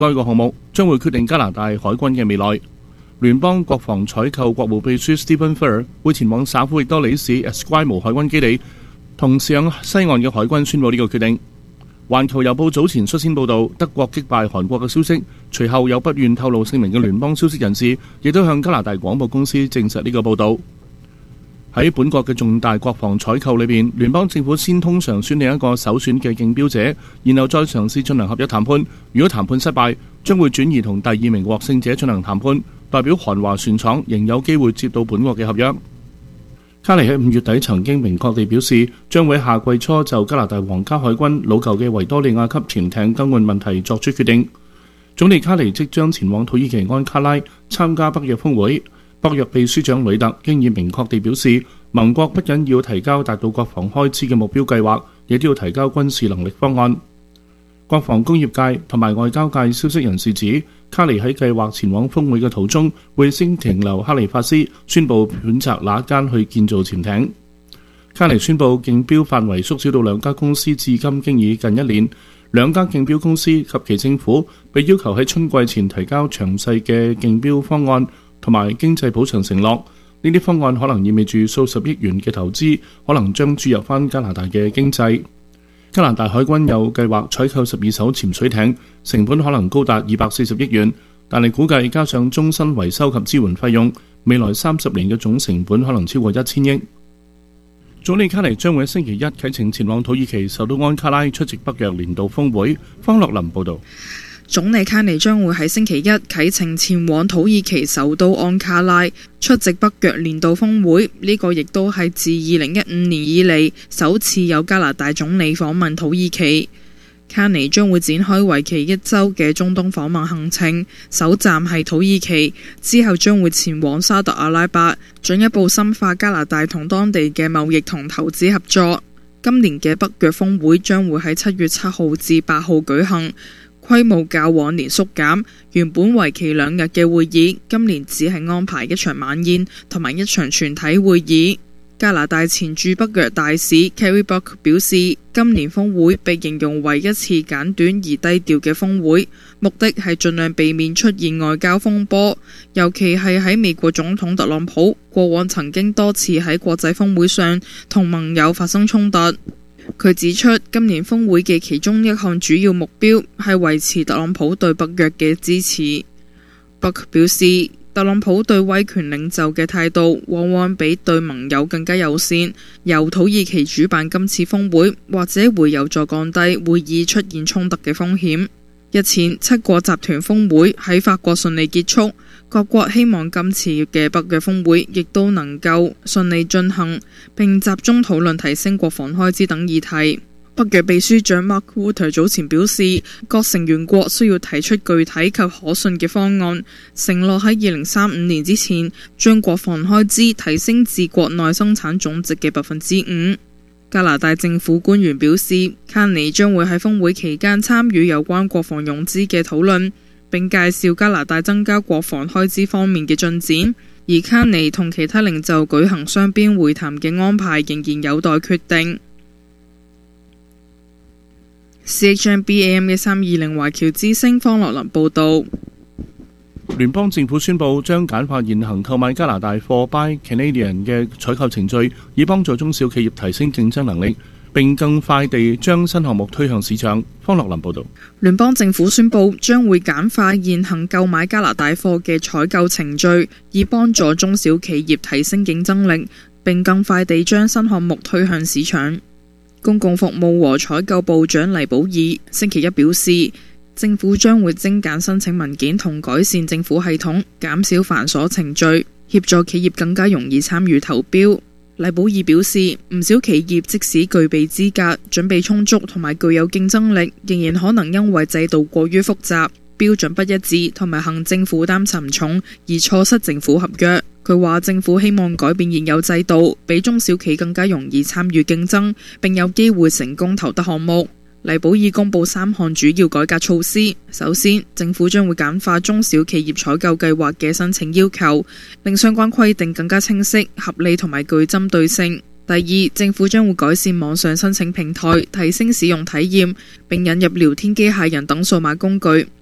該個項目將會決定加拿大海軍嘅未來。聯邦國防採購國務秘書 Stephen Furr 會前往省府域多里市 Esquimalt 海軍基地，同向西岸嘅海軍宣佈呢個決定。環球郵報早前率先報導德國擊敗韓國嘅消息，隨後有不願透露姓名嘅聯邦消息人士亦都向加拿大廣播公司證實呢個報導。喺本國嘅重大國防採購裏邊，聯邦政府先通常選定一個首選嘅競標者，然後再嘗試進行合約談判。如果談判失敗，將會轉移同第二名獲勝者進行談判，代表韓華船廠仍有機會接到本國嘅合約。卡尼喺5月底曾經明確地表示，將會喺夏季初就加拿大皇家海軍老舊嘅維多利亞級潛艇更換問題作出決定。總理卡尼即將前往土耳其安卡拉參加北約峰會。北約秘書長呂特經已明確地表示，盟國不僅要提交達到國防開支嘅目標計劃，亦都要提交軍事能力方案。國防工業界同埋外交界消息人士指，卡尼喺計劃前往峰會嘅途中，會先停留哈利法斯，宣佈選擇哪一間去建造潛艇。卡尼宣佈競標範圍縮小到2家公司，至今經已近1年。2家競標公司及其政府被要求喺春季前提交詳細嘅競標方案同埋經濟補償承諾。呢啲方案可能意味住數十億元嘅投資可能將注入返加拿大嘅經濟。加拿大海軍有計劃採購12艘潛水艇，成本可能高達240億元，但係估計加上終身維修及支援費用，未來30年嘅總成本可能超過1000億。總理卡尼將會喺星期一啟程前往土耳其首都安卡拉出席北約年度峰會。方樂林報導。 總理卡尼將會喺星期一啟程前往土耳其首都安卡拉出席北約年度峰會，呢個亦都係自2015年以嚟首次有加拿大總理訪問土耳其。卡尼將會展開為期1週嘅中東訪問行程，首站係土耳其，之後將會前往沙特阿拉伯，進一步深化加拿大同當地嘅貿易同投資合作。今年嘅北約峰會將會喺7月7號至8號舉行，規模較往年縮減，原本為期2日嘅會議，今年只係安排1場晚宴同埋1場全體會議。加拿大前駐北約大使 Carrie Buck 表示，今年峰會被形容為一次簡短而低調嘅峰會，目的係盡量避免出現外交風波，尤其係喺美國總統特朗普過往曾經多次喺國際峰會上同盟友發生衝突。佢指出，今年峰會嘅其中一項主要目標係維持特朗普對北約嘅支持。Buck 表示，特朗普對威權領袖嘅態度往往比對盟友更加友善。由土耳其主辦今次峰會，或者會有助降低會議出現衝突嘅風險。日前7國集團峰會喺法國順利結束，各國希望今次嘅北約峰會亦都能夠順利進行，並集中討論提升國防開支等議題。北約秘書長 Mark Rutte 早前表示，各成員國需要提出具體及可信嘅方案，承諾喺2035年之前將國防開支提升至國內生產總值嘅5%。加拿大政府官員表示，卡尼將會喺峰會期間參與有關國防融資嘅討論，並介紹加拿大增加國防開支方面嘅進展。而卡尼同其他領袖舉行雙邊會談嘅安排仍然有待決定。CHMBAM 嘅320華僑之聲方樂林報導， 聯邦政府宣布將簡化現行購買加拿大貨 Buy Canadian 嘅採購程序，以幫助中小企業提升競爭能力，並更快地將新項目推向市場。方樂林報導， 聯邦政府宣布將會簡化現行購買加拿大貨嘅採購程序，以幫助中小企業提升競爭力，並更快地將新項目推向市場。公共服務和採購部長黎寶爾星期一表示，政府將會精簡申請文件同改善政府系統，減少繁瑣程序，協助企業更加容易參與投標。黎寶爾表示，唔少企業即使具備資格、準備充足同埋具有競爭力，仍然可能因為制度過於複雜、標準不一致同埋行政負擔沉重而錯失政府合約。佢話政府希望改變現有制度，俾中小企更加容易參與競爭，並有機會成功投得項目。黎寶爾公布3項主要改革措施。首先，政府將會簡化中小企業採購計劃嘅申請要求，令相關規定更加清晰、合理同埋具針對性。第二，政府將會改善網上申請平台，提升使用體驗，並引入聊天機械人等數碼工具，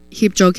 協助